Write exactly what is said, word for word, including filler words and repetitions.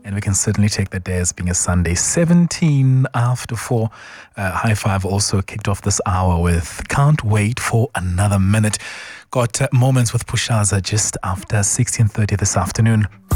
and we can certainly take that day as being a Sunday. seventeen after four. Uh, High Five also kicked off this hour with Can't Wait for Another Minute. Got uh, Moments with Pushaza just after sixteen thirty this afternoon.